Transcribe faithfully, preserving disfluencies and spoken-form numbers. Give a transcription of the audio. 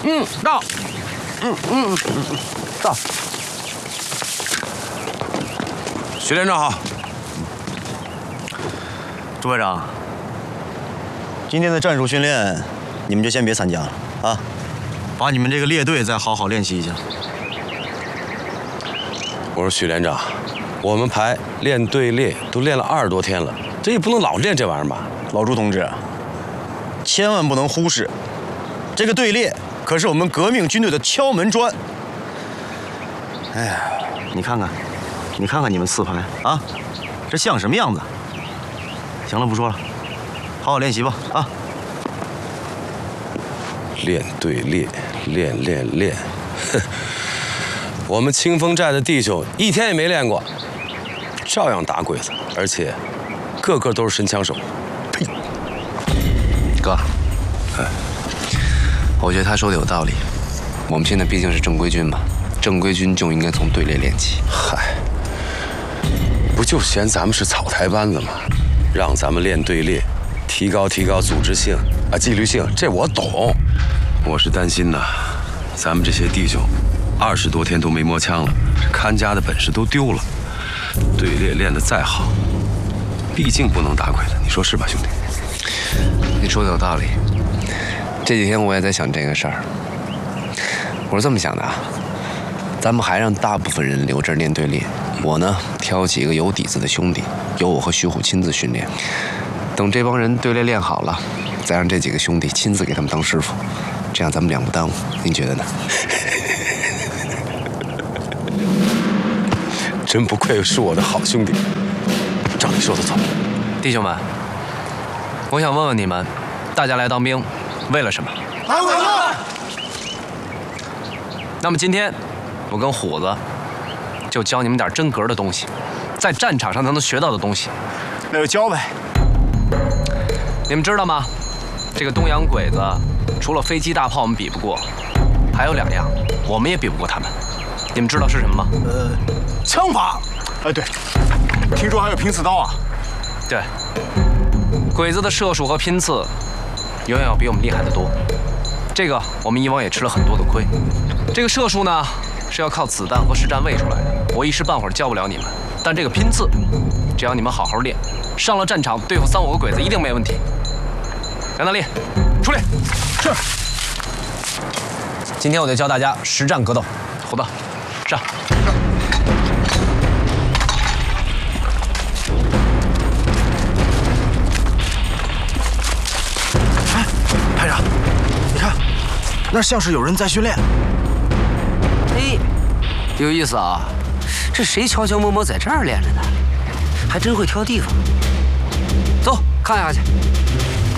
嗯，到。嗯嗯嗯，到。徐连长好。 朱排长，今天的战术训练，你们就先别参加了啊，把你们这个列队再好好练习一下。 我说徐连长，我们排练队列都练了二十多天了，这也不能老练这玩意儿吧？ 老朱同志，千万不能忽视，这个队列可是我们革命军队的敲门砖。哎呀，你看看，你看看你们四排啊，这像什么样子？行了，不说了，好好练习吧啊！ 练队列，练练练，哼！我们清风寨的弟兄一天也没练过，照样打鬼子，而且个个都是神枪手。呸！ 哥，哎，我觉得他说的有道理。我们现在毕竟是正规军嘛，正规军就应该从队列练起。 嗨，不就嫌咱们是草台班子吗？让咱们练队列，提高提高组织性啊纪律性，这我懂。我是担心呐，咱们这些弟兄二十多天都没摸枪了，看家的本事都丢了。队列练得再好，毕竟不能打鬼子，你说是吧，兄弟？ 你说的有道理。这几天我也在想这个事儿。我是这么想的啊，咱们还让大部分人留这儿练队列，我呢挑几个有底子的兄弟，由我和徐虎亲自训练。等这帮人队列练好了，再让这几个兄弟亲自给他们当师傅，这样咱们两不耽误。您觉得呢？ 真不愧是我的好兄弟，照你说的走。 弟兄们，我想问问你们，大家来当兵为了什么？ 打鬼子！ 那么今天，我跟虎子就教你们点真格的东西，在战场上才能学到的东西。 那就教呗。 你们知道吗？这个东洋鬼子除了飞机大炮我们比不过，还有两样我们也比不过他们。你们知道是什么吗？ 呃，枪法。哎，对，听说还有拼刺刀啊。 对，鬼子的射术和拼刺远远要比我们厉害得多。这个我们以往也吃了很多的亏。这个射术呢是要靠子弹和实战喂出来的，我一时半会儿教不了你们。但这个拼刺，只要你们好好练，上了战场对付三五个鬼子一定没问题。杨大力，出列。是。今天我就教大家实战格斗。虎子，上。 哎，排长，你看，那像是有人在训练。 哎，有意思啊！这谁悄悄摸摸在这儿练着呢？还真会挑地方。走，看下去。